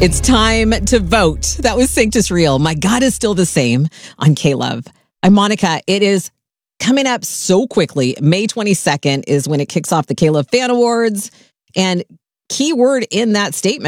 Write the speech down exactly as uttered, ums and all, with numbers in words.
It's time to vote. That was Sanctus Real. My God is still the same on K-Love. I'm Monica. It is coming up so quickly. May twenty-second is when it kicks off the K-Love Fan Awards. And key word in that statement